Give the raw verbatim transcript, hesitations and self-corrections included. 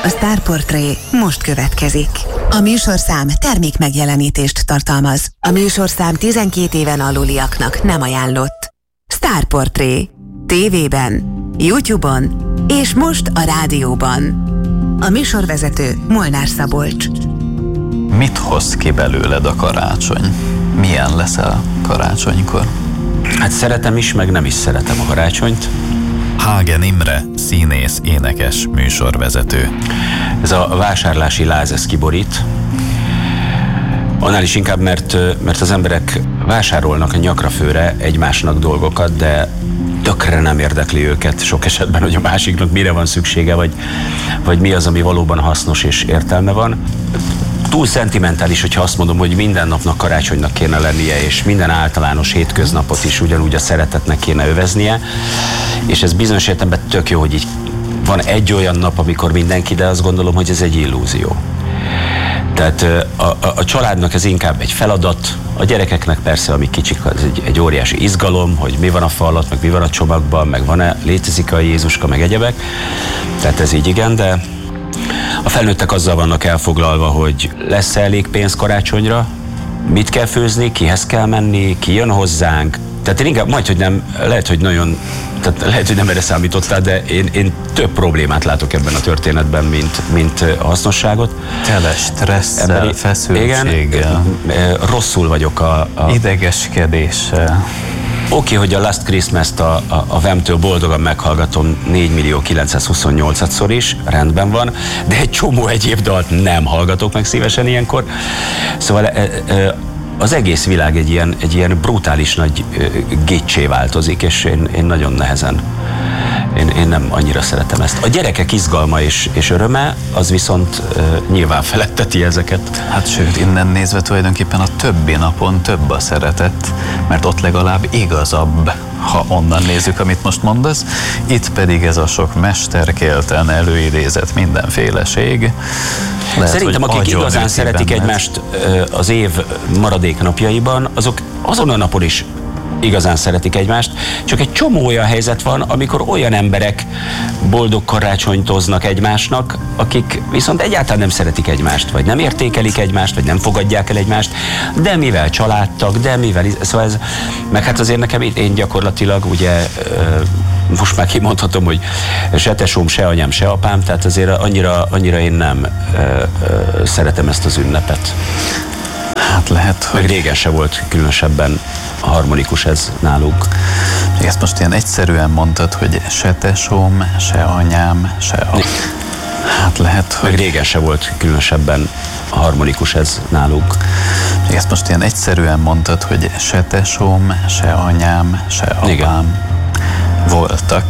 A Sztárportré most következik. A műsorszám termék megjelenítést tartalmaz. A műsorszám tizenkét éven aluliaknak nem ajánlott. Sztárportré. Tévében, YouTube-on és most a rádióban. A műsorvezető Molnár Szabolcs. Mit hoz ki belőled a karácsony? Milyen leszel karácsonykor? Hát szeretem is, meg nem is szeretem a karácsonyt. Hagen Imre, színész, énekes, műsorvezető. Ez a vásárlási láz, ez kiborít. Annál is inkább, mert, mert az emberek vásárolnak a nyakrafőre egymásnak dolgokat, de tökre nem érdekli őket sok esetben, hogy a másiknak mire van szüksége, vagy, vagy mi az, ami valóban hasznos és értelme van. Túl szentimentális, hogyha azt mondom, hogy minden napnak karácsonynak kéne lennie, és minden általános hétköznapot is ugyanúgy a szeretetnek kéne öveznie, és ez bizonyos értelemben tök jó, hogy így van egy olyan nap, amikor mindenki, de azt gondolom, hogy ez egy illúzió. Tehát a, a, a családnak ez inkább egy feladat, a gyerekeknek persze, amik kicsik, az egy, egy óriási izgalom, hogy mi van a fa alatt, meg mi van a csomagban, meg van-e, létezik a Jézuska, meg egyebek. Tehát ez így igen, de a felnőttek azzal vannak elfoglalva, hogy lesz elég pénz karácsonyra, mit kell főzni, kihez kell menni, ki jön hozzánk. Tehát én inkább majd, hogy nem, lehet, hogy nagyon, tehát lehet, hogy nem erre számítottál, de én, én több problémát látok ebben a történetben, mint, mint hasznosságot. Tele stresszel, Emberi, feszültséggel. Igen, rosszul vagyok a... a idegeskedéssel. Oké, okay, hogy a Last Christmas-t a, a, a Vemtől boldogan meghallgatom négy millió kilencszázhuszonnyolcszor is, rendben van, de egy csomó egyéb dalt nem hallgatok meg szívesen ilyenkor. Szóval e, e, az egész világ egy ilyen, egy ilyen brutális nagy e, géccsé változik, és én, én nagyon nehezen, én, én nem annyira szeretem ezt. A gyerekek izgalma és, és öröme, az viszont e, nyilván feletteti ezeket. Hát sőt, innen nézve tulajdonképpen a többi napon több a szeretet, mert ott legalább igazabb, ha onnan nézzük, amit most mondasz. Itt pedig ez a sok mesterkélten előidézett mindenféleség. Lehet, szerintem akik igazán szeretik benned egymást az év maradék napjaiban, azok azon a napon is igazán szeretik egymást, csak egy csomó olyan helyzet van, amikor olyan emberek boldog karácsonytoznak egymásnak, akik viszont egyáltalán nem szeretik egymást, vagy nem értékelik egymást, vagy nem fogadják el egymást, de mivel családtag, de mivel, szóval ez, meg hát azért nekem én gyakorlatilag ugye most már kimondhatom, hogy se tesóm, se anyám, se apám, tehát azért annyira, annyira én nem ö, ö, szeretem ezt az ünnepet. Hát lehet, hogy... Meg régen se volt különösebben harmonikus ez nálunk. Ezt most ilyen egyszerűen mondtad, hogy se tesóm, se anyám, se apám. Hát lehet, hogy... Meg régen se volt különösebben harmonikus ez nálunk. Ezt most ilyen egyszerűen mondtad, hogy se tesóm, se anyám, se apám. Igen. Voltak.